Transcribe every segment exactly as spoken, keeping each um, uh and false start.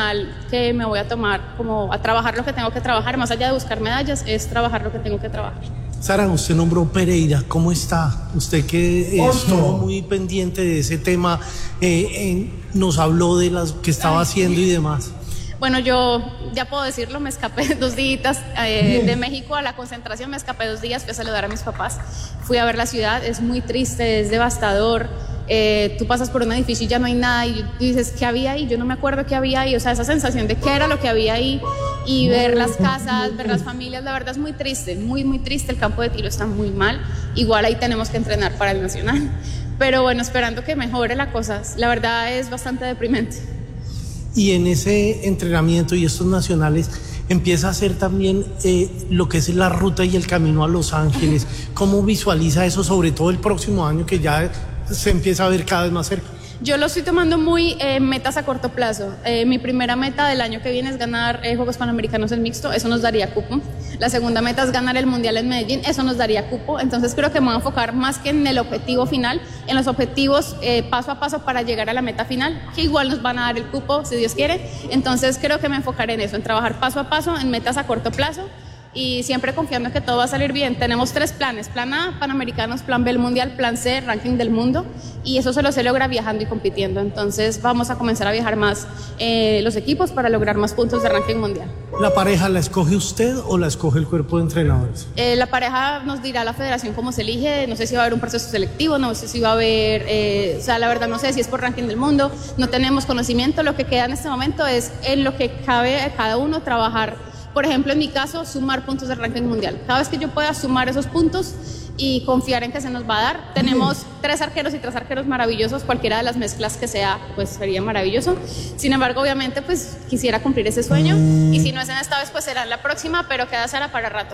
nacional que me voy a tomar como a trabajar lo que tengo que trabajar, más allá de buscar medallas, es trabajar lo que tengo que trabajar. Sara, usted nombró Pereira, ¿cómo está? Usted que eh, estuvo muy pendiente de ese tema, eh, eh, nos habló de las que estaba haciendo y demás. Bueno, yo ya puedo decirlo, me escapé dos días eh, de México a la concentración, me escapé dos días, fui a saludar a mis papás, fui a ver la ciudad, es muy triste, es devastador, eh, tú pasas por un edificio y ya no hay nada y tú dices, ¿qué había ahí? Yo no me acuerdo qué había ahí, o sea, esa sensación de qué era lo que había ahí y ver las casas, ver las familias, la verdad es muy triste, muy, muy triste, el campo de tiro está muy mal, igual ahí tenemos que entrenar para el nacional, pero bueno, esperando que mejore la cosa, la verdad es bastante deprimente. Y en ese entrenamiento y estos nacionales empieza a hacer también eh, lo que es la ruta y el camino a Los Ángeles. ¿Cómo visualiza eso, sobre todo el próximo año que ya se empieza a ver cada vez más cerca? Yo lo estoy tomando muy eh, metas a corto plazo. Eh, mi primera meta del año que viene es ganar eh, Juegos Panamericanos en mixto, eso nos daría cupo. La segunda meta es ganar el Mundial en Medellín, eso nos daría cupo. Entonces creo que me voy a enfocar más que en el objetivo final, en los objetivos eh, paso a paso para llegar a la meta final, que igual nos van a dar el cupo si Dios quiere. Entonces creo que me enfocaré en eso, en trabajar paso a paso, en metas a corto plazo y siempre confiando en que todo va a salir bien. Tenemos tres planes, plan A, Panamericanos, plan B, el Mundial, plan C, ranking del mundo, y eso solo se logra viajando y compitiendo. Entonces vamos a comenzar a viajar más eh, los equipos para lograr más puntos de ranking mundial. ¿La pareja la escoge usted o la escoge el cuerpo de entrenadores? Eh, la pareja nos dirá la federación cómo se elige, no sé si va a haber un proceso selectivo, no sé si va a haber, eh, o sea, la verdad no sé si es por ranking del mundo, no tenemos conocimiento, lo que queda en este momento es en lo que cabe a cada uno trabajar. Por ejemplo, en mi caso, sumar puntos del ranking mundial. Cada vez que yo pueda sumar esos puntos y confiar en que se nos va a dar. Tenemos tres arqueros y tres arqueros maravillosos, cualquiera de las mezclas que sea, pues sería maravilloso. Sin embargo, obviamente, pues quisiera cumplir ese sueño y si no es en esta vez, pues será en la próxima, pero queda Sara para rato.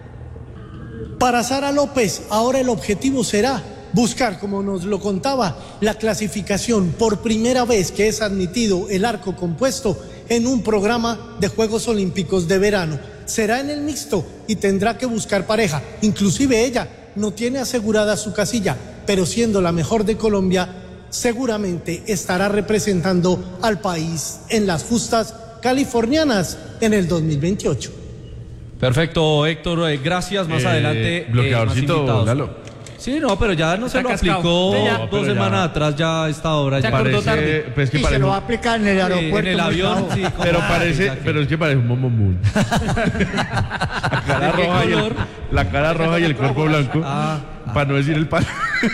Para Sara López, ahora el objetivo será buscar, como nos lo contaba, la clasificación por primera vez que es admitido el arco compuesto en un programa de Juegos Olímpicos de verano. Será en el mixto y tendrá que buscar pareja. Inclusive ella no tiene asegurada su casilla, pero siendo la mejor de Colombia, seguramente estará representando al país en las justas californianas en el dos mil veintiocho. Perfecto, Héctor, eh, gracias. Más eh, adelante, bloqueadorcito, eh, Lalo. Sí, no, pero ya no se lo aplicó No, dos semanas ya. atrás, ya a esta hora. Ya Parece, cortó tarde. pues es que Y parece, se lo va a aplicar en el aeropuerto. en el avión, sí. como- pero Ah, parece, ya que- pero es que parece un momomul. La cara ¿De qué roja y el, color? la cara roja y el cuerpo blanco. Ah, Para no decir el pan.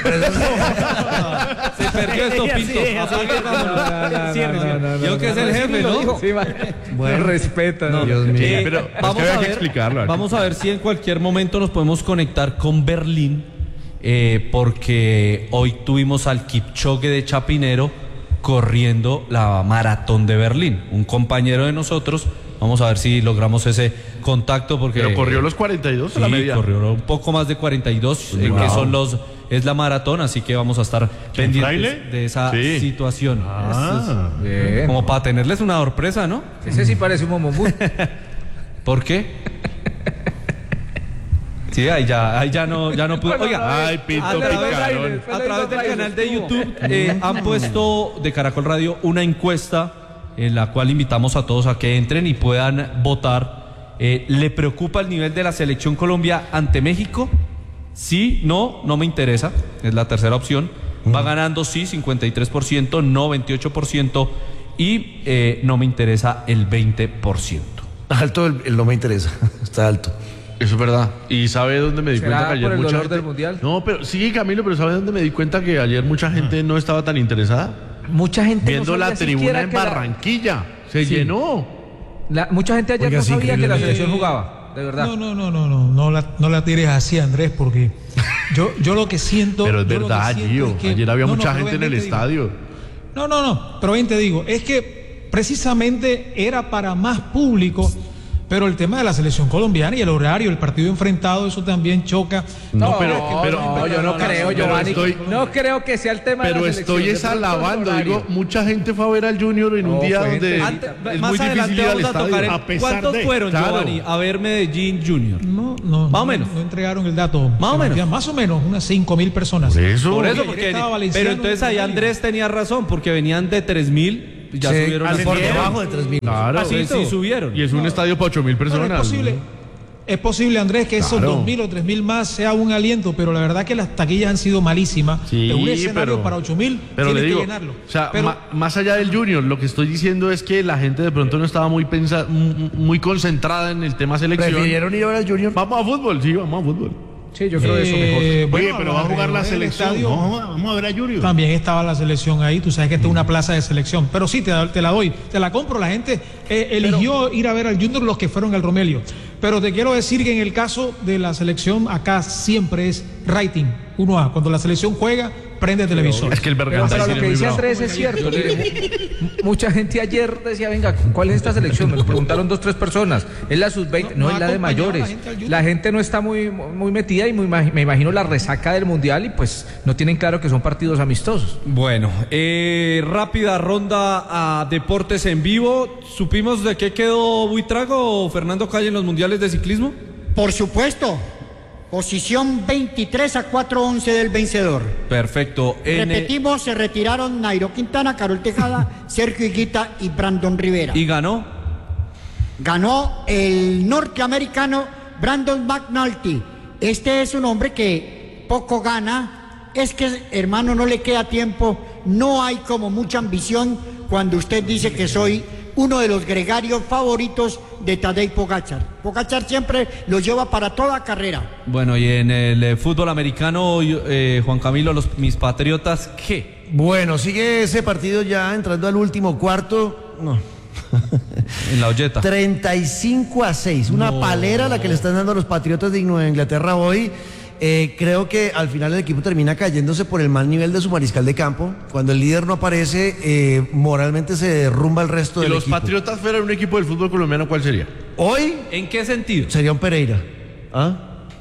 se perdió esto, Pinto. Apague, vámonos. Yo que es el jefe, ¿no? Bueno, respeta. No, Dios mío. eh, pero es vamos que había a que ver, explicarlo. Vamos a ver si en cualquier momento nos podemos conectar con Berlín, eh, porque hoy tuvimos al Kipchoge de Chapinero corriendo la maratón de Berlín. Un compañero de nosotros. Vamos a ver si logramos ese contacto porque Pero corrió los cuarenta y dos a la sí, media. corrió un poco más de cuarenta y dos, eh, Wow. que son los es la maratón, así que vamos a estar pendientes fraile? de esa Sí. situación. Ah, Eso es, bien. como para tenerles una sorpresa, ¿no? Ese sí parece un momomú. ¿Por qué? Sí, ahí ya, ahí ya no, ya no pude. Oiga, Ay, Pinto a través, Picarón. a través del canal de YouTube eh, han puesto de Caracol Radio una encuesta en la cual invitamos a todos a que entren y puedan votar. Eh, ¿Le preocupa el nivel de la selección Colombia ante México? Sí, no, no me interesa, es la tercera opción. Va ganando sí, cincuenta y tres por ciento, no veintiocho por ciento y eh, no me interesa el veinte por ciento. Alto, el, el no me interesa, está alto. eso es verdad. ¿Y sabe dónde me di ¿Será cuenta que ayer por el mucha dolor gente... del Mundial? No, pero sí, Camilo, pero ¿sabe dónde me di cuenta que ayer mucha gente no estaba tan interesada? Mucha gente Viendo no la sabía tribuna siquiera en que la- Barranquilla. Se Sí. llenó. la- mucha gente ayer Oiga, no sí, sabía que la increíble. selección jugaba, de verdad. No, no, no, no, no, no la, no la tires así, Andrés, porque yo, yo lo que siento. Pero es yo lo que verdad, siento Gio. es que- Ayer había no, no, mucha pero gente en ven, el ven, te digo. estadio. No, no, no, pero bien te digo, es que precisamente era para más público, pero el tema de la selección colombiana y el horario, el partido enfrentado, eso también choca. No, pero, pero, no, yo no, creo, pero Giovanni. estoy- no creo que sea el tema Pero de la selección. estoy de es pronto el alabando, horario. digo, mucha gente fue a ver al Junior en un No, día fue donde gente- Antes- es más muy adelante difícil ir al vamos a estadio. tocar el- A pesar ¿Cuántos de- fueron, claro. Giovanni, a ver Medellín Junior? No, no, Más o no, menos. no entregaron el dato. Más o menos. Sebastián, Más o menos, unas cinco mil personas. Por eso. Por eso, Ayer porque estaba veni- Valenciano pero entonces ahí en el Andrés tenía razón, porque venían de tres mil ya Sí, subieron a por tres mil. debajo de tres mil. Claro. Sí, sí, subieron. Y es un estadio para ocho mil Bueno, personas. es posible. Es posible, Andrés, que esos Claro. dos mil o tres mil más sea un aliento, pero la verdad que las taquillas han sido malísimas. Sí, En un escenario pero- para ocho mil, Pero le tienes digo, que llenarlo. o sea, Pero- ma- más allá del Junior, lo que estoy diciendo es que la gente de pronto no estaba muy pensa m- muy concentrada en el tema selección. ¿Prefirieron ir a ver al Junior? Vamos a fútbol, sí, vamos a fútbol. Sí, yo creo eso mejor. Eh, Oye, bueno, pero va a jugar la alrededor del selección. estadio Vamos, a- vamos a ver a Junior. También estaba la selección ahí, tú sabes que esta es una plaza de selección, pero sí, te, te la doy, te la compro, la gente eh, eligió ir a ver al Junior los que fueron al Romelio, pero te quiero decir que en el caso de la selección acá siempre es rating, uno A, cuando la selección juega, prende televisor. Es que el Pero, Berganza pero sí lo es que muy dice bravo. Andrés es cierto. Mire, mucha gente ayer decía, venga, ¿cuál es esta selección? Me lo preguntaron dos, tres personas. ¿Es la sub veinte? No, No, no es la de acompañaba mayores. la gente al Junior. La gente no está muy, muy metida y muy, imag- me imagino la resaca del Mundial y pues no tienen claro que son partidos amistosos. Bueno, eh, rápida ronda a deportes en vivo. ¿Supimos de qué quedó Buitrago o Fernando Calle en los mundiales de ciclismo? Por supuesto, posición veintitrés a cuatro once del vencedor. Perfecto. En, eh, Repetimos, se retiraron Nairo Quintana, Carol Tejada, Sergio Higuita y Brandon Rivera. ¿Y ganó? Ganó el norteamericano Brandon McNulty. Este es un hombre que poco gana. Es que, hermano, no le queda tiempo. No hay como mucha ambición cuando usted dice que soy uno de los gregarios favoritos de Tadej Pogačar. Pogačar siempre lo lleva para toda carrera. Bueno, y en el eh, fútbol americano, eh, Juan Camilo, los, mis patriotas, ¿qué? Bueno, sigue ese partido ya entrando al último cuarto. No. En la olleta. treinta y cinco a seis. Una No. palera la que le están dando a los Patriotas de Nueva Inglaterra hoy. Eh, creo que al final el equipo termina cayéndose por el mal nivel de su mariscal de campo. Cuando el líder no aparece, eh, moralmente se derrumba el resto Si del los equipo. Patriotas fueran un equipo del fútbol colombiano, ¿cuál sería? Hoy ¿En qué sentido? sería un Pereira. ¿Ah?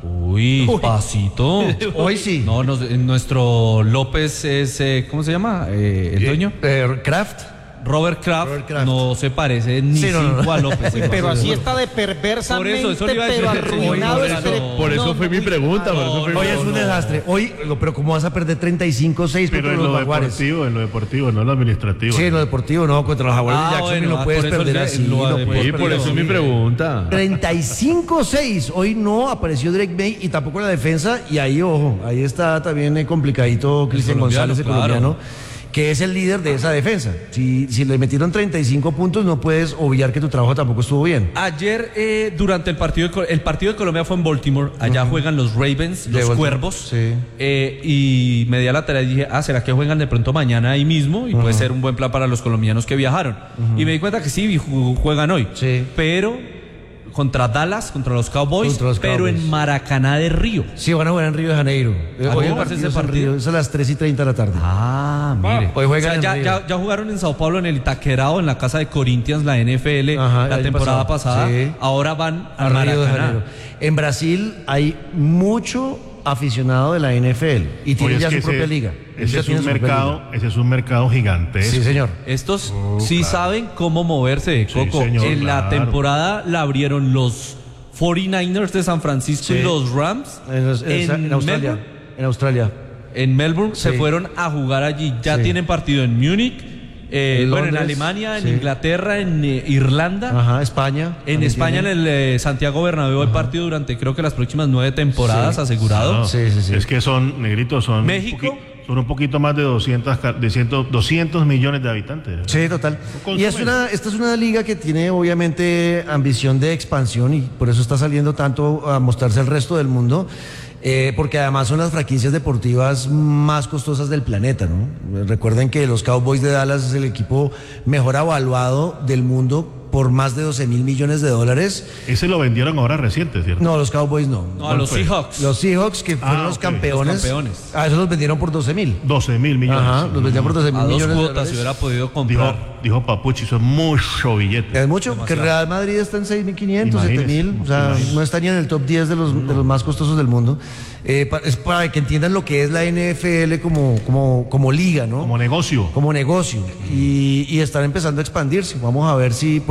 Uy, pasito. Hoy sí. No, nos- nuestro López es, eh, ¿cómo se llama? Eh, ¿El dueño? Eh, Kraft. Robert Kraft, Robert Kraft. no se parece ni Sí, no, no, cinco no. a López. Pero así está de perversamente, Por eso, eso le iba a decir. pero arruinado. Por el eso- cere- Por eso No, fue no, mi muy- pregunta. por eso fue mi Hoy es un pregunta. desastre. Hoy, pero ¿cómo vas a perder treinta y cinco a seis Pero contra en los lo Jaguares? deportivo, en lo deportivo, no en lo administrativo. Sí, en lo deportivo no, contra los Jaguares Ah, de Jacksonville bueno, no ah, puedes por eso perder ya así. en lo no de- puedes Sí, por perder eso es así. mi pregunta. treinta y cinco a seis. Hoy no apareció Drake May y tampoco la defensa. Y ahí, ojo, ahí está también eh, complicadito Cristian colombiano, González, el claro. colombiano, que es el líder de esa defensa. Si, si le metieron treinta y cinco puntos, no puedes obviar que tu trabajo tampoco estuvo bien. Ayer, eh, durante el partido, de, Co- el partido de Colombia fue en Baltimore. Allá juegan los Ravens, De los Baltimore, Cuervos. sí. Eh, y me di a la tarea y dije, ah, ¿será que juegan de pronto mañana ahí mismo? Y puede ser un buen plan para los colombianos que viajaron. Y me di cuenta que sí, ju- juegan hoy. Sí. Pero contra Dallas, contra los Cowboys, Contra los pero Cowboys. en Maracaná de Río. Sí, van a jugar en Río de Janeiro. Eh, ¿A Hoy qué el hora es partido ese es en partido? Río, es a las tres y treinta de la tarde. Ah, mire. Hoy juegan O sea, en ya, Río. ya, ya jugaron en Sao Paulo en el Itaquerao, en la casa de Corinthians, la N F L, Ajá, el la año temporada pasado. pasada. Sí. Ahora van a, a Río de Maracaná. Janeiro. En Brasil hay mucho aficionado de la N F L y tienen Oye, ya es que su propia ese- liga. Ese Ya es, tienen un su propia mercado, liga. ese es un mercado gigantesco. Sí, señor. Estos Oh, sí claro. saben cómo moverse de Sí, coco. señor, en la claro. temporada la abrieron los cuarenta y nueve ers de San Francisco Sí. y los Rams. En, los- en- en Australia. Melbourne, En Australia. en Melbourne se Sí. fueron a jugar allí. Ya Sí. tienen partido en Múnich, eh, En bueno, en Londres, Alemania, en sí. Inglaterra, en eh, Irlanda. Ajá, España. En también España, en tiene. el eh, Santiago Bernabéu, el partido durante creo que las próximas nueve temporadas Sí. asegurado. No, Sí, sí, sí. Es que son, negritos, son, México. un poqui- son un poquito más de doscientos, ca- de cien, doscientos millones de habitantes. Sí, total. Consumen. Y es una, esta es una liga que tiene obviamente ambición de expansión y por eso está saliendo tanto a mostrarse al resto del mundo, eh, porque además son las franquicias deportivas más costosas del planeta, ¿no? Recuerden que los Cowboys de Dallas es el equipo mejor evaluado del mundo por más de doce mil millones de dólares. Ese lo vendieron ahora reciente, ¿cierto? No, los Cowboys no. No, a los fue? Seahawks. Los Seahawks, que fueron Ah, los ok, campeones, los campeones. a eso los vendieron por doce mil. doce mil millones. Ajá, los vendieron por doce mil a dos millones de cuotas dólares. si hubiera podido Dijo, comprar. dijo Papuchi, eso es mucho billete. Es mucho, que Real Madrid está en seis mil quinientos, siete Imagínese, mil, o sea, imagínese. no está ni en el top diez de los, de los más costosos del mundo. Eh, pa- es para que entiendan lo que es la N F L como, como, como liga, ¿no? Como negocio. Como negocio. Y, y están empezando a expandirse. Vamos a ver si, porque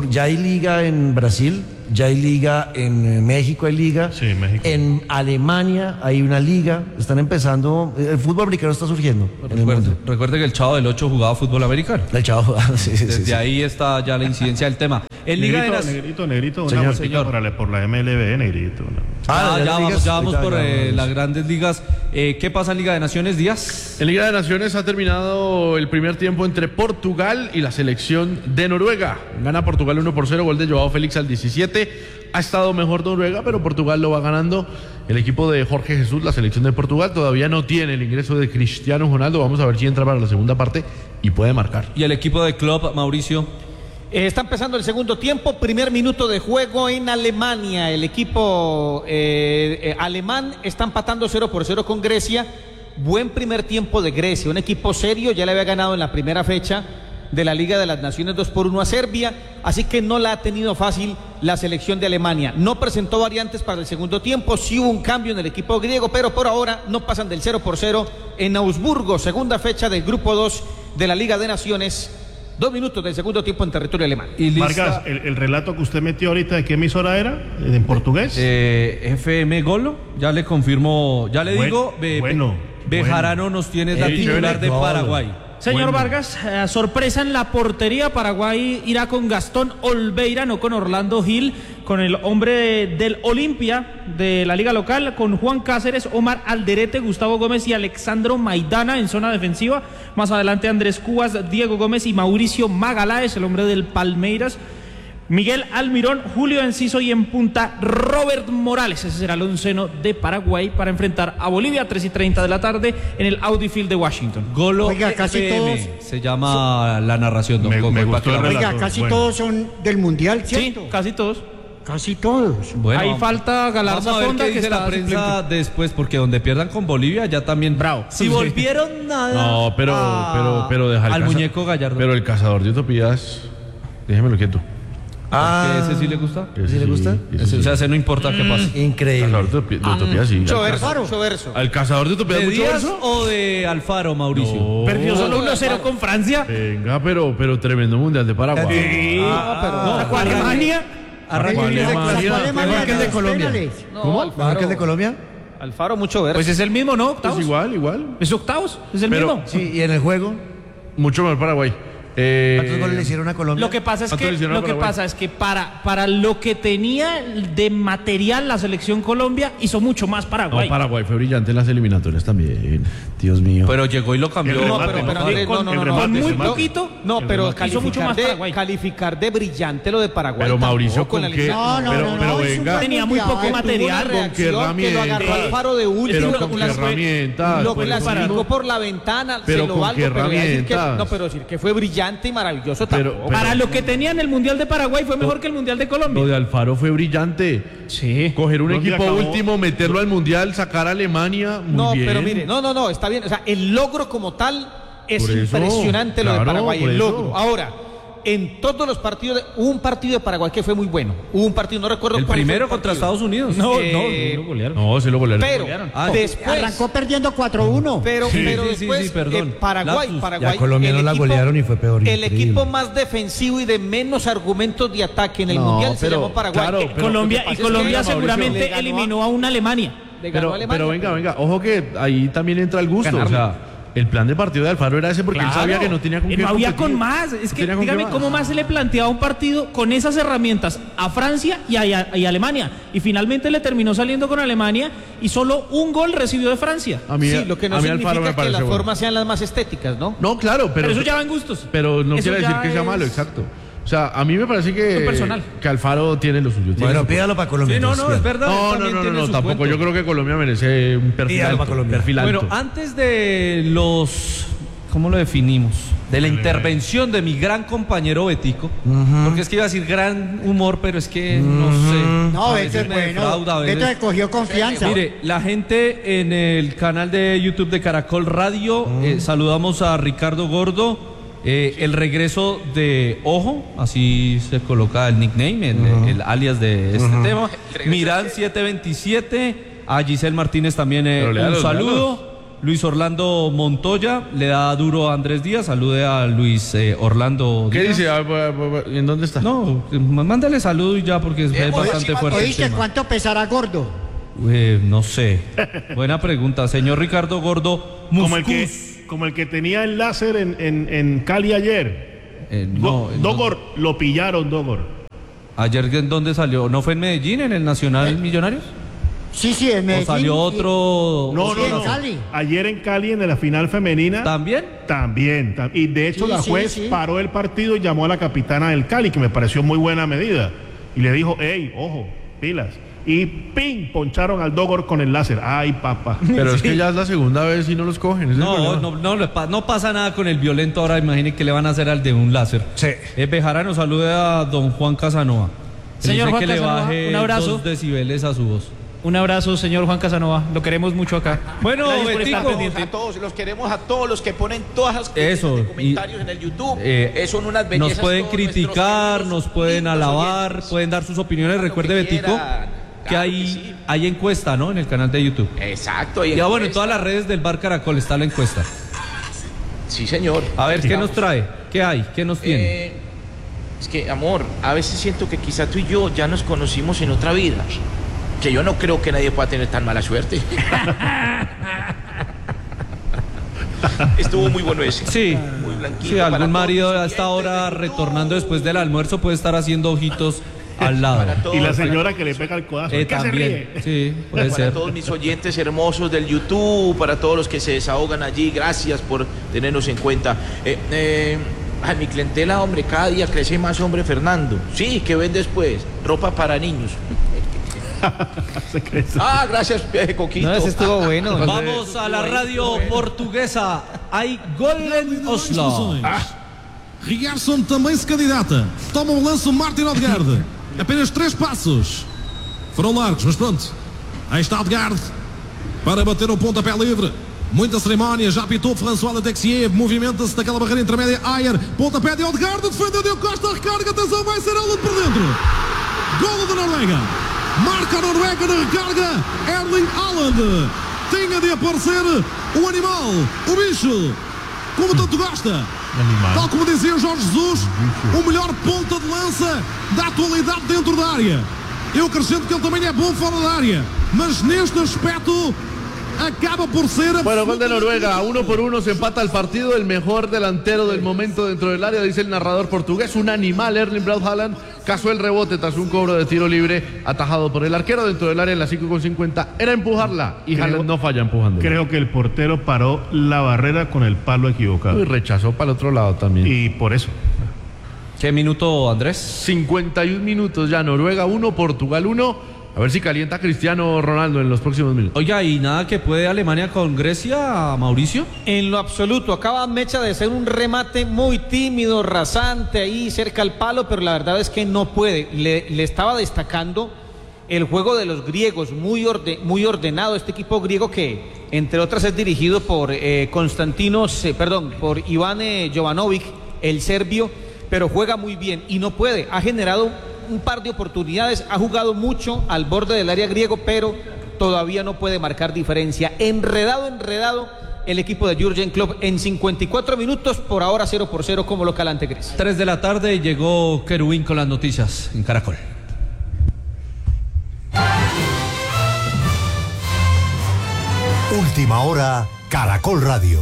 porque ya hay liga en Brasil, ya hay liga en eh, México, hay liga. Sí, México. En Alemania hay una liga. Están empezando. El fútbol americano está surgiendo en el Recuerde, mundo. recuerde que el Chavo del Ocho jugaba fútbol americano. El Chavo, sí, sí, Desde sí, sí. ahí está ya la incidencia del tema. En Liga de Negrito, Naciones. negrito, negrito, una Señor, vueltita señor. Por, la, por la M L B, negrito. una- Ah, Ah, las ya ligas, vamos, ya vamos ahorita por ya eh, vamos. las grandes ligas. Eh, ¿Qué pasa en Liga de Naciones, Díaz? En Liga de Naciones ha terminado el primer tiempo entre Portugal y la selección de Noruega. Gana Portugal uno por cero, gol de Joao Félix al diecisiete. Ha estado mejor Noruega, pero Portugal lo va ganando. El equipo de Jorge Jesús, la selección de Portugal, todavía no tiene el ingreso de Cristiano Ronaldo. Vamos a ver si entra para la segunda parte y puede marcar. Y el equipo de Klopp, Mauricio. Eh, está empezando el segundo tiempo, primer minuto de juego en Alemania. El equipo eh, eh, alemán está empatando cero por cero con Grecia. Buen primer tiempo de Grecia, un equipo serio, ya le había ganado en la primera fecha de la Liga de las Naciones dos por uno a Serbia, así que no la ha tenido fácil la selección de Alemania. No presentó variantes para el segundo tiempo, sí hubo un cambio en el equipo griego, pero por ahora no pasan del cero por cero en Augsburgo, segunda fecha del grupo dos de la Liga de Naciones. Dos minutos del segundo tiempo en territorio alemán. Y lista, Vargas, el, el relato que usted metió ahorita, ¿de qué emisora era? ¿En portugués? eh, F M Golo, ya le confirmo, ya le Buen- digo, Be- bueno, Bejarano bueno. nos tiene la Eh, titular de Golo. Paraguay. Señor Bueno. Vargas, eh, sorpresa en la portería. Paraguay irá con Gastón Olveira, no con Orlando Gil, con el hombre del Olimpia de la liga local, con Juan Cáceres, Omar Alderete, Gustavo Gómez y Alexandro Maidana en zona defensiva. Más adelante Andrés Cubas, Diego Gómez y Mauricio Magaláes, el hombre del Palmeiras. Miguel Almirón, Julio Enciso y en punta Robert Morales. Ese será el onceno de Paraguay para enfrentar a Bolivia a tres y treinta de la tarde en el Audi Field de Washington. Golo Oiga, casi F M todos- se llama la narración, don Me- Coco, me y para gustó que la- el Oiga, relato, casi bueno. todos son del Mundial, Sí, ¿cierto? casi todos. Casi todos. Bueno, Ahí vamos- falta Galarza Vamos a ver Fonda, qué que dice está la prensa suplente. después, porque donde pierdan con Bolivia ya también. Bravo. Si Sí. volvieron nada. No, pero, a- pero, pero deja el al caza- muñeco Gallardo. Pero el cazador de utopías, déjemelo quieto. ¿Que ese sí le gusta? Ese ¿Sí le gusta? ese Ese- sí. o sea, ese no importa qué pase. Increíble. Cazador de utopi- de utopías, sí. Mucho Al verso, ca- mucho verso. ¿Al cazador de utopías ¿De mucho Díaz verso? o de Alfaro, Mauricio? No. Perdió solo uno cero con Francia. Venga, pero, pero tremendo mundial de Paraguay. Sí. No, Sacó a Alemania. Arranque Arranque ese Alemania. clásico. Alemania mejor que el de los Colombia. penales. ¿Cómo? ¿Mejor que el de Colombia? Alfaro, mucho verso. Pues es el mismo, ¿no? Pues Octavos. igual, igual. Es octavos, es el Pero- mismo. Sí, y en el juego, Mucho mejor Paraguay. Eh, ¿cuántos goles le hicieron a Colombia? Lo que pasa es ¿Cuánto le que hicieron a lo que Paraguay? pasa es que para para lo que tenía de material la selección Colombia hizo mucho más no, Paraguay. Paraguay fue brillante en las eliminatorias también. Dios mío. Pero llegó y lo cambió. El No, remate, pero, pero ¿no? Andrés, Con- no, no, el no, remate, no, el muy remate. poquito. No, El pero remate. Hizo mucho calificar más de, Paraguay. calificar de brillante lo de Paraguay. Pero Mauricio, tampoco, ¿con en la qué? eliminación. No, no, pero, no, pero no, es un venga. Tenía muy poco mundial. material. Tuvo una ¿Con qué reacción que lo agarró herramientas? Alfaro de último. Pero lo- con qué las- herramientas. Lo Por eso clasificó mismo. por la ventana, Pero se lo ¿con valgo, qué pero decir que, herramientas? no, pero decir que fue brillante y maravilloso Pero- tampoco. Para lo que tenía en el Mundial de Paraguay fue mejor que el Mundial de Colombia. Lo de Alfaro fue brillante. Sí. Coger un Colombia equipo acabó- último, meterlo al mundial, sacar a Alemania. Muy No, bien. pero mire, no, no, no, está bien. O sea, el logro como tal es Por eso, impresionante lo de claro, Paraguay, por el eso. logro. Ahora, en todos los partidos, de- hubo un partido de Paraguay que fue muy bueno. Hubo un partido, no recuerdo El cuál fue primero contra partido. Estados Unidos. No, Eh, no, no golearon. No, se lo golearon. Pero Ah, después, Arrancó perdiendo cuatro uno. pero, Sí, pero sí, sí, después, sí, perdón. eh, Paraguay, Lapsus. Paraguay. Ya a Colombia el no la equipo- golearon y fue peor, El increíble. equipo más defensivo y de menos argumentos de ataque en el No, mundial se pero, llamó Paraguay. claro, Eh, pero- Colombia lo que y pasa es Colombia que seguramente le ganó a- eliminó a una Alemania. le ganó Pero, a Alemania. pero venga, venga, ojo que ahí también entra el gusto. Ganarle. O sea, el plan de partido de Alfaro era ese porque él sabía que no tenía con Eh, qué no había competir. con más. Es No que tenía con qué dígame más. cómo más se le planteaba un partido con esas herramientas a Francia y a, y a- y a Alemania. Y finalmente le terminó saliendo con Alemania y solo un gol recibió de Francia. A mí, sí, lo que no a mí Alfaro me significa que parece las bueno. formas sean las más estéticas, ¿no? No, claro, pero, Pero eso ya va en gustos. pero no Eso quiere decir ya que sea es- malo, exacto. O sea, a mí me parece que, Lo personal. que Alfaro tiene lo suyo. tiene Bueno, su- pídalo para Colombia. Sí, no, no, entonces, es verdad. No, él no, también no, no, tiene no, su tampoco. cuento. Yo creo que Colombia merece un perfil Pídalo alto. para Colombia. Perfil alto. Bueno, antes de los, ¿cómo lo definimos? De la intervención de mi gran compañero Betico, porque es que iba a decir gran humor, pero es que no sé. No, a Beto veces es me bueno. defrauda, a Beto veces- le cogió confianza. Mire, la gente en el canal de YouTube de Caracol Radio, eh, saludamos a Ricardo Gordo. Eh, el regreso de Ojo, así se coloca el nickname, el, el alias de este tema. Miran siete veintisiete, a Giselle Martínez también eh, Pero un léalos, saludo. Luis Orlando Montoya le da duro a Andrés Díaz. Salude a Luis eh, Orlando ¿Qué Díaz. dice? Ah, bu- bu- ¿En dónde está? No, mándale saludo y ya, porque es, es bastante fuerte el ¿Oíste tema. cuánto pesará gordo? Eh, no sé. Buena pregunta. Señor Ricardo Gordo Muscus. Como el que, como el que tenía el láser en, en, en Cali ayer. Eh, Go- no, Dogor, lo pillaron, Dogor. Ayer, ¿en dónde salió? ¿No fue en Medellín, en el Nacional Millonarios? Sí, sí, en Medellín. ¿O salió y- otro? No, Sí, no, en no. Cali. Ayer en Cali, en la final femenina. ¿También? También. tam- y de hecho, Sí, la sí, juez sí. paró el partido y llamó a la capitana del Cali, que me pareció muy buena medida. Y le dijo, hey, ojo, pilas. Y ¡ping! Poncharon al Dogor con el láser. Ay, papá. Pero es que ya es la segunda vez y no los cogen. ese es el No, problema. no, no, le pa- no pasa nada con el violento ahora. Imaginen que le van a hacer al de un láser. Sí. Eh, Bejarano, salude a don Juan Casanova. Le Señor dice Juan que le Casanova, baje un abrazo. dos decibeles a su voz. Un abrazo, señor Juan Casanova. Lo queremos mucho acá. Bueno, Gracias por estar Betico. pendiente. A todos, los queremos a todos los que ponen todas las Eso, de comentarios y- en el YouTube. Eh, Eh, son unas bellezas. nos pueden todos nuestros criticar, queridos, nos pueden lindos alabar, oyentes. pueden dar sus opiniones. Hagan lo Recuerde, que Betico, quieran. que Claro hay, que sí. hay encuesta, ¿no? En el canal de YouTube. Exacto. y Ya bueno, en encuesta. todas las redes del Bar Caracol está la encuesta. Sí, señor. A ver, ¿qué Sigamos. nos trae? ¿Qué hay? ¿Qué nos tiene? Eh, es que, amor, a veces siento que quizá tú y yo ya nos conocimos en otra vida. Que yo no creo que nadie pueda tener tan mala suerte. Estuvo muy bueno ese. Sí, Muy blanquito. sí, para algún todos marido los a esta oyentes hora de YouTube. retornando después del almuerzo puede estar haciendo ojitos al lado. Para todos, Y la para- señora que le pega el codazo. Eh, ¿Qué se también, ríe? sí, puede para ser. todos mis oyentes hermosos del YouTube, para todos los que se desahogan allí, gracias por tenernos en cuenta. Eh, eh, a mi clientela, hombre, cada día crece más, hombre, Fernando. Sí, ¿qué ven después? Ropa para niños. Se crece. Ah, gracias, eh, Coquito. No, ese estuvo bueno. Vamos a la radio portuguesa. Hay gol en Oslo. Rigarson também se candidata. Toma o lance o Martin Odegaard. Apenas três passos. Foram largos, mas pronto. Aí está Odegaard para bater o pontapé livre. Muita cerimónia, já apitou François Letexier, movimenta-se daquela barreira intermédia. Ayer, pontapé de Odegaard, defendeu Diogo Costa, recarga, atenção, vai ser ela por dentro. Golo da Noruega. Marca a Noruega na recarga. Erling Haaland. Tinha de aparecer o animal, o bicho, como tanto gosta. Tal como dizia o Jorge Jesus, o melhor ponta de lança da atualidade dentro da área. Eu acrescento que ele também é bom fora da área, mas neste aspecto acaba por ser... Bueno, gol de Noruega, uno por uno se empata el partido, el mejor delantero del momento dentro del área, dice el narrador portugués, un animal, Erling Braut Haaland, cazó el rebote tras un cobro de tiro libre atajado por el arquero dentro del área en las cinco con cincuenta, era empujarla y Creo- Haaland no falla empujando. Creo que el portero paró la barrera con el palo equivocado. Y rechazó para el otro lado también. Y por eso. ¿Qué minuto, Andrés? cincuenta y un minutos ya, Noruega uno, Portugal uno. A ver si calienta Cristiano Ronaldo en los próximos minutos. Oiga, ¿y nada que puede Alemania con Grecia, Mauricio? En lo absoluto, acaba Mecha de hacer un remate muy tímido, rasante ahí cerca al palo, pero la verdad es que no puede. Le, le estaba destacando el juego de los griegos, muy, orde, muy ordenado este equipo griego que, entre otras, es dirigido por eh, Konstantinos, eh, perdón, por Iván eh, Jovanovic, el serbio, pero juega muy bien y no puede. Ha generado un par de oportunidades, ha jugado mucho al borde del área griego, pero todavía no puede marcar diferencia. Enredado, enredado el equipo de Jürgen Klopp en cincuenta y cuatro minutos, por ahora cero por cero como local ante Grecia. tres de la tarde y llegó Querubín con las noticias en Caracol. Última hora, Caracol Radio.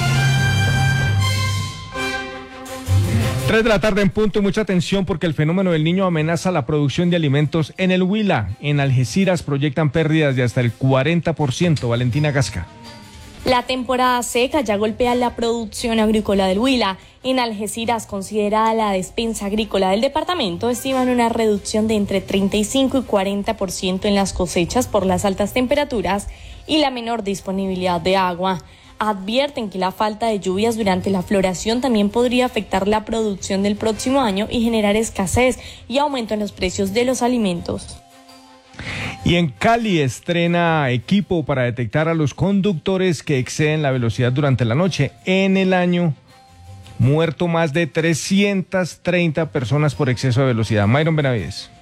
tres de la tarde en punto y mucha atención porque el fenómeno del niño amenaza la producción de alimentos en el Huila. En Algeciras proyectan pérdidas de hasta el cuarenta por ciento. Valentina Gasca. La temporada seca ya golpea la producción agrícola del Huila. En Algeciras, considerada la despensa agrícola del departamento, estiman una reducción de entre treinta y cinco y cuarenta por ciento en las cosechas por las altas temperaturas y la menor disponibilidad de agua. Advierten que la falta de lluvias durante la floración también podría afectar la producción del próximo año y generar escasez y aumento en los precios de los alimentos. Y en Cali estrena equipo para detectar a los conductores que exceden la velocidad durante la noche. En el año, muerto más de trescientas treinta personas por exceso de velocidad. Myron Benavides.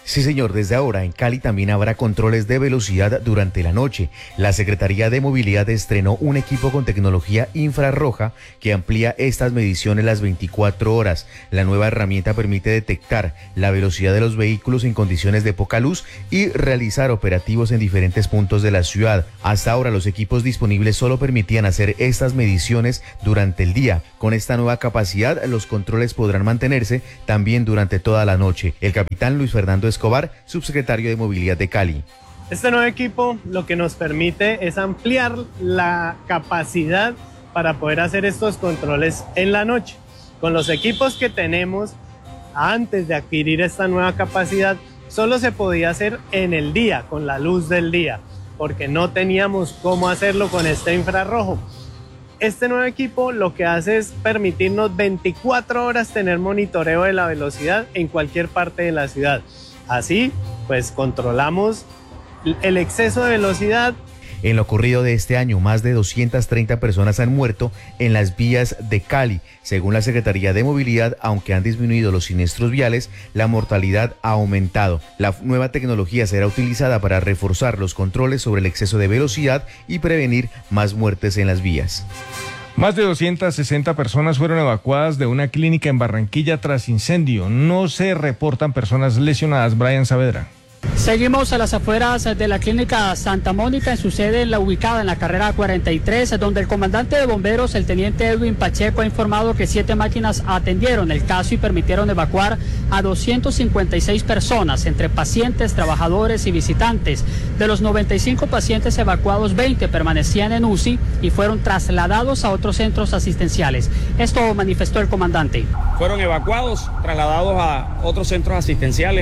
Sí, señor, desde ahora en Cali también habrá controles de velocidad durante la noche. La Secretaría de Movilidad estrenó un equipo con tecnología infrarroja que amplía estas mediciones las veinticuatro horas. La nueva herramienta permite detectar la velocidad de los vehículos en condiciones de poca luz y realizar operativos en diferentes puntos de la ciudad. Hasta ahora los equipos disponibles solo permitían hacer estas mediciones durante el día. Con esta nueva capacidad, los controles podrán mantenerse también durante toda la noche. El capitán Luis Fernando Escobar, subsecretario de Movilidad de Cali. Este nuevo equipo lo que nos permite es ampliar la capacidad para poder hacer estos controles en la noche. Con los equipos que tenemos, antes de adquirir esta nueva capacidad, solo se podía hacer en el día, con la luz del día, porque no teníamos cómo hacerlo con este infrarrojo. Este nuevo equipo lo que hace es permitirnos veinticuatro horas tener monitoreo de la velocidad en cualquier parte de la ciudad. Así, pues controlamos el exceso de velocidad. En lo ocurrido de este año, más de doscientas treinta personas han muerto en las vías de Cali. Según la Secretaría de Movilidad, aunque han disminuido los siniestros viales, la mortalidad ha aumentado. La nueva tecnología será utilizada para reforzar los controles sobre el exceso de velocidad y prevenir más muertes en las vías. Más de doscientas sesenta personas fueron evacuadas de una clínica en Barranquilla tras incendio. No se reportan personas lesionadas. Brian Saavedra. Seguimos a las afueras de la clínica Santa Mónica, en su sede la ubicada en la carrera cuarenta y tres, donde el comandante de bomberos, el teniente Edwin Pacheco, ha informado que siete máquinas atendieron el caso y permitieron evacuar a doscientas cincuenta y seis personas, entre pacientes, trabajadores y visitantes. De los noventa y cinco pacientes evacuados, veinte permanecían en U C I y fueron trasladados a otros centros asistenciales. Esto manifestó el comandante. Fueron evacuados, trasladados a otros centros asistenciales.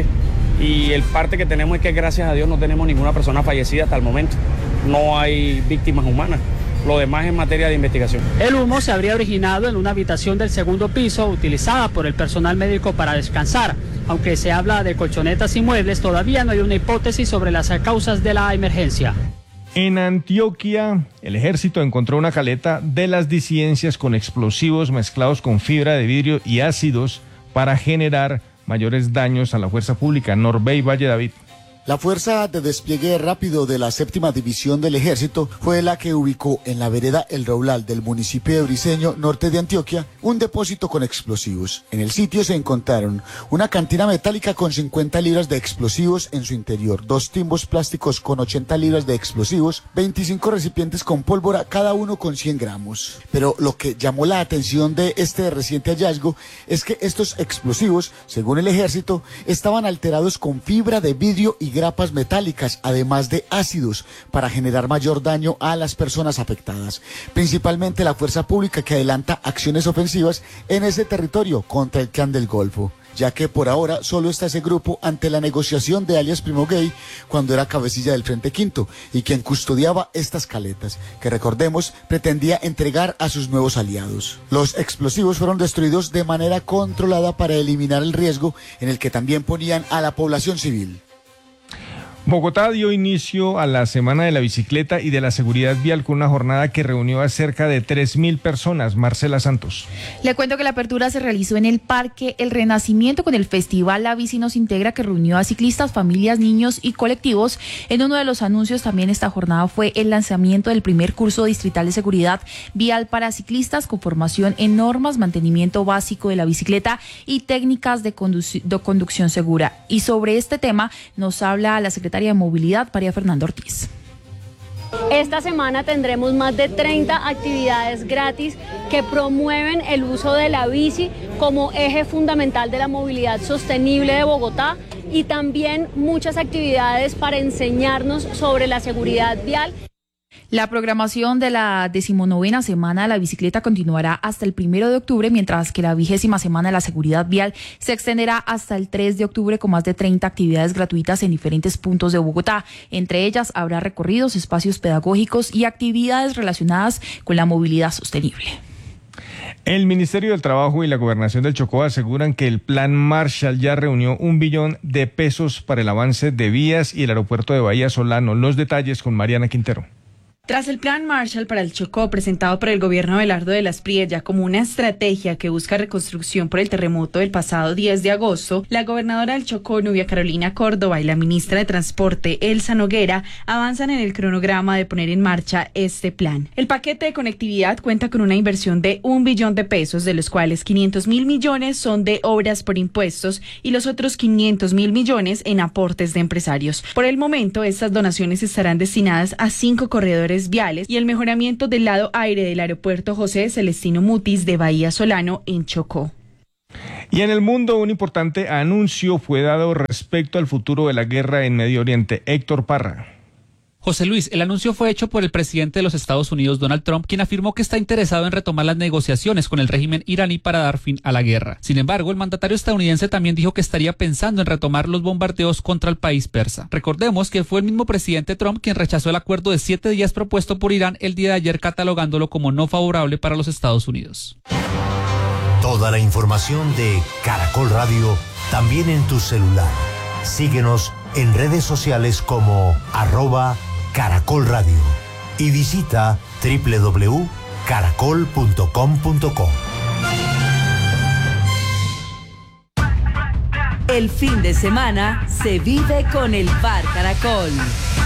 Y el parte que tenemos es que gracias a Dios no tenemos ninguna persona fallecida hasta el momento. No hay víctimas humanas. Lo demás es materia de investigación. El humo se habría originado en una habitación del segundo piso utilizada por el personal médico para descansar. Aunque se habla de colchonetas y muebles, todavía no hay una hipótesis sobre las causas de la emergencia. En Antioquia, el ejército encontró una caleta de las disidencias con explosivos mezclados con fibra de vidrio y ácidos para generar mayores daños a la fuerza pública. Norbey Valle David. La fuerza de despliegue rápido de la séptima división del ejército fue la que ubicó en la vereda El Raulal del municipio de Briceño, norte de Antioquia, un depósito con explosivos. En el sitio se encontraron una cantina metálica con cincuenta libras de explosivos en su interior, dos timbos plásticos con ochenta libras de explosivos, veinticinco recipientes con pólvora, cada uno con cien gramos. Pero lo que llamó la atención de este reciente hallazgo es que estos explosivos, según el ejército, estaban alterados con fibra de vidrio y grapas metálicas, además de ácidos, para generar mayor daño a las personas afectadas, principalmente la fuerza pública que adelanta acciones ofensivas en ese territorio contra el Clan del Golfo, ya que por ahora solo está ese grupo ante la negociación de alias Primo Gay cuando era cabecilla del Frente Quinto y quien custodiaba estas caletas, que recordemos pretendía entregar a sus nuevos aliados. Los explosivos fueron destruidos de manera controlada para eliminar el riesgo en el que también ponían a la población civil. Bogotá dio inicio a la Semana de la Bicicleta y de la Seguridad Vial con una jornada que reunió a cerca de tres mil personas. Marcela Santos. Le cuento que la apertura se realizó en el Parque El Renacimiento con el Festival La Bici Nos Integra, que reunió a ciclistas, familias, niños y colectivos. En uno de los anuncios también esta jornada fue el lanzamiento del primer curso distrital de seguridad vial para ciclistas con formación en normas, mantenimiento básico de la bicicleta y técnicas de, conduc- de conducción segura. Y sobre este tema nos habla la secretaria de Movilidad, María Fernanda Ortiz. Esta semana tendremos más de treinta actividades gratis que promueven el uso de la bici como eje fundamental de la movilidad sostenible de Bogotá y también muchas actividades para enseñarnos sobre la seguridad vial. La programación de la decimonovena Semana de la Bicicleta continuará hasta el primero de octubre, mientras que la vigésima Semana de la Seguridad Vial se extenderá hasta el tres de octubre con más de treinta actividades gratuitas en diferentes puntos de Bogotá. Entre ellas habrá recorridos, espacios pedagógicos y actividades relacionadas con la movilidad sostenible. El Ministerio del Trabajo y la Gobernación del Chocó aseguran que el Plan Marshall ya reunió un billón de pesos para el avance de vías y el aeropuerto de Bahía Solano. Los detalles con Mariana Quintero. Tras el Plan Marshall para el Chocó presentado por el gobierno de Abelardo de las Priella como una estrategia que busca reconstrucción por el terremoto del pasado diez de agosto, la gobernadora del Chocó, Nubia Carolina Córdoba, y la ministra de Transporte, Elsa Noguera, avanzan en el cronograma de poner en marcha este plan. El paquete de conectividad cuenta con una inversión de un billón de pesos, de los cuales quinientos mil millones son de obras por impuestos y los otros quinientos mil millones en aportes de empresarios. Por el momento, estas donaciones estarán destinadas a cinco corredores viales y el mejoramiento del lado aire del aeropuerto José Celestino Mutis de Bahía Solano en Chocó. Y en el mundo, un importante anuncio fue dado respecto al futuro de la guerra en Medio Oriente. Héctor Parra. José Luis, el anuncio fue hecho por el presidente de los Estados Unidos, Donald Trump, quien afirmó que está interesado en retomar las negociaciones con el régimen iraní para dar fin a la guerra. Sin embargo, el mandatario estadounidense también dijo que estaría pensando en retomar los bombardeos contra el país persa. Recordemos que fue el mismo presidente Trump quien rechazó el acuerdo de siete días propuesto por Irán el día de ayer, catalogándolo como no favorable para los Estados Unidos. Toda la información de Caracol Radio también en tu celular. Síguenos en redes sociales como arroba Caracol Radio y visita doble u doble u doble u punto caracol punto com punto co. El fin de semana se vive con el Bar Caracol.